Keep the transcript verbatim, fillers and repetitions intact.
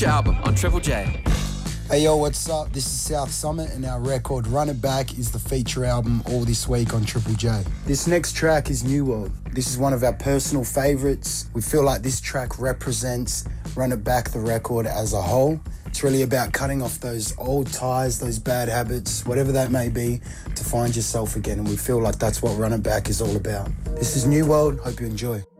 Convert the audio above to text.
album on Triple J. Hey yo, what's up? This is South Summit and our record Run It Back is the feature album all this week on Triple J. This next track is New World. This is one of our personal favourites. We feel like this track represents Run It Back the record as a whole. It's really about cutting off those old ties, those bad habits, whatever that may be, to find yourself again. And we feel like that's what Run It Back is all about. This is New World. Hope you enjoy.